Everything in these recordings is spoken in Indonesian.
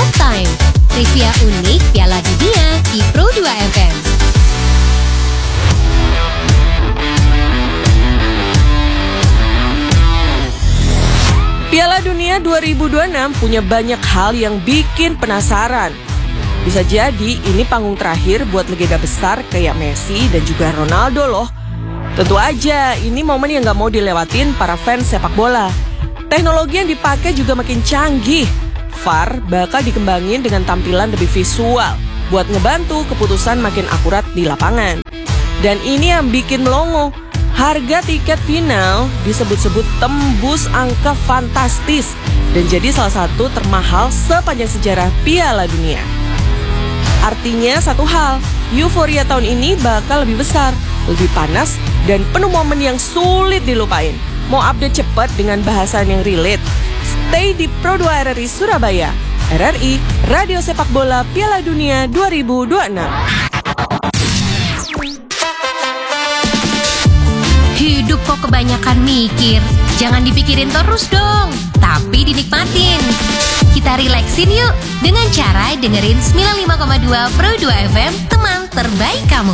Time, trivia unik Piala Dunia di Pro 2 FM. Piala Dunia 2026 punya banyak hal yang bikin penasaran. Bisa jadi ini panggung terakhir buat legenda besar kayak Messi dan juga Ronaldo loh. Tentu aja ini momen yang gak mau dilewatin para fans sepak bola. Teknologi yang dipakai juga makin canggih. VAR bakal dikembangin dengan tampilan lebih visual buat ngebantu keputusan makin akurat di lapangan. Dan ini yang bikin melongo. Harga tiket final disebut-sebut tembus angka fantastis dan jadi salah satu termahal sepanjang sejarah Piala Dunia. Artinya satu hal, euforia tahun ini bakal lebih besar, lebih panas, dan penuh momen yang sulit dilupain. Mau update cepat dengan bahasan yang relate? Stay di Pro 2 RRI Surabaya. RRI, Radio Sepak Bola Piala Dunia 2026. Hidup kok kebanyakan mikir, jangan dipikirin terus dong, tapi dinikmatin. Kita relaksin yuk dengan cara dengerin 95,2 Pro 2 FM, teman terbaik kamu.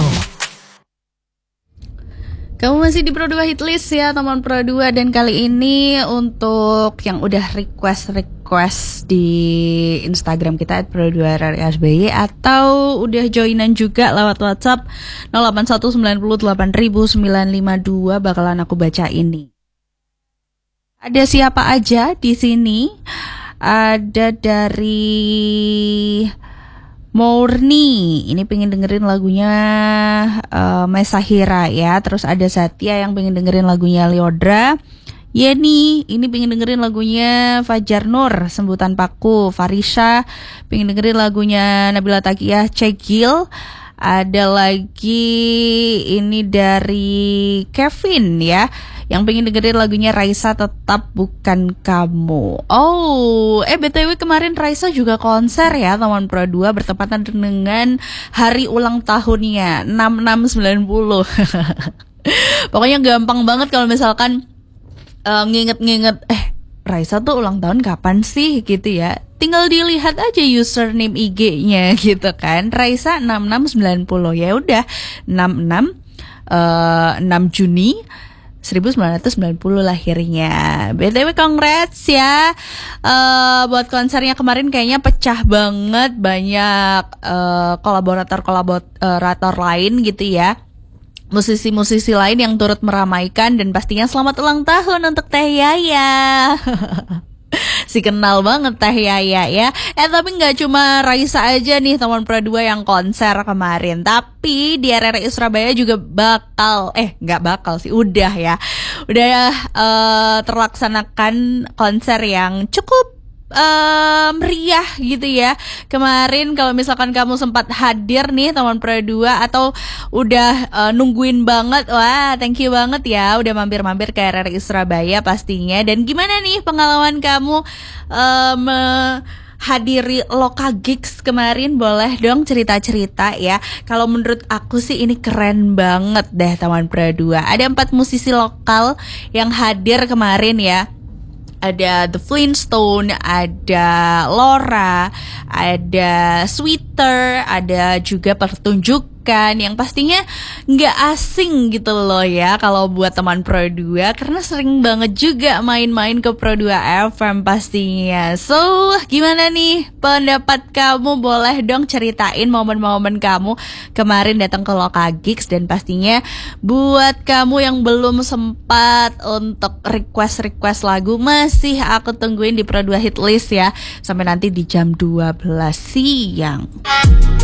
Kamu masih di Pro 2 Hitlist ya teman Pro 2. Dan kali ini untuk yang udah request di Instagram kita @pro2rrsby atau udah joinan juga lewat WhatsApp 081908952 bakalan aku baca ini. Ada siapa aja di sini? Ada dari Murni, ini pengen dengerin lagunya Mesahira ya. Terus ada Satya yang pengen dengerin lagunya Liodra. Yeni, ini pengen dengerin lagunya Fajar Nur, Sembutan Paku. Farisha pengen dengerin lagunya Nabila Taqiyah, Cegil. Ada lagi ini dari Kevin ya, yang pengen dengerin lagunya Raisa, Tetap Bukan Kamu. BTW kemarin Raisa juga konser ya teman Pro 2, bertepatan dengan hari ulang tahunnya 6690. Pokoknya gampang banget kalau misalkan nginget-nginget Raisa tuh ulang tahun kapan sih gitu ya. Tinggal dilihat aja username IG-nya gitu kan. Raisa 6690. Ya udah 6 Juni 1990 lahirnya. BTW congrats ya. Buat konsernya kemarin kayaknya pecah banget, banyak kolaborator lain gitu ya. Musisi-musisi lain yang turut meramaikan, dan pastinya selamat ulang tahun untuk Teh Yaya. Si kenal banget Teh Yaya ya. Tapi gak cuma Raisa aja nih teman Pro 2 yang konser kemarin, tapi di RRI Surabaya juga udah terlaksanakan konser yang cukup meriah gitu ya. Kemarin kalau misalkan kamu sempat hadir nih teman Pro 2 atau udah nungguin banget, wah thank you banget ya udah mampir-mampir ke RRI Surabaya pastinya. Dan gimana nih pengalaman kamu hadiri Loka Gigs kemarin? Boleh dong cerita-cerita ya. Kalau menurut aku sih ini keren banget deh teman Pro 2. Ada 4 musisi lokal yang hadir kemarin ya. Ada The Flintstone, ada Laura, ada Sweeter, ada juga pertunjukan yang pastinya nggak asing gitu loh ya kalau buat teman Pro 2, karena sering banget juga main-main ke Pro 2 FM pastinya. So, gimana nih pendapat kamu? Boleh dong ceritain momen-momen kamu kemarin datang ke Loka Gigs. Dan pastinya buat kamu yang belum sempat untuk request lagu, masih aku tungguin di Pro 2 Hitlist ya sampai nanti di jam 12 siang.